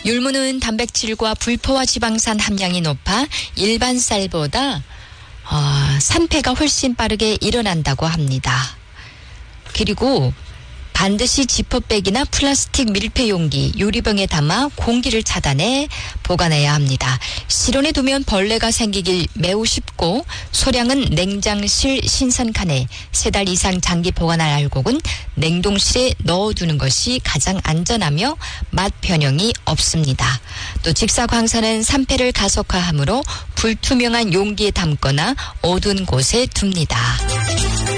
율무는 단백질과 불포화 지방산 함량이 높아 일반 쌀보다 산패가 훨씬 빠르게 일어난다고 합니다. 그리고 반드시 지퍼백이나 플라스틱 밀폐 용기, 유리병에 담아 공기를 차단해 보관해야 합니다. 실온에 두면 벌레가 생기길 매우 쉽고 소량은 냉장실 신선칸에 3달 이상 장기 보관할 알곡은 냉동실에 넣어두는 것이 가장 안전하며 맛 변형이 없습니다. 또 직사광선은 산패를 가속화하므로 불투명한 용기에 담거나 어두운 곳에 둡니다.